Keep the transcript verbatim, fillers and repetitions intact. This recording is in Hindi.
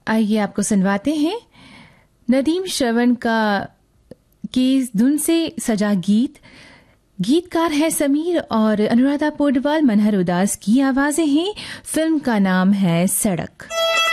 आइए आपको सुनवाते हैं नदीम श्रवण का की धुन से सजा गीत। गीतकार है समीर और अनुराधा पोडवाल, मनहर उदास की आवाजें हैं। फिल्म का नाम है सड़क।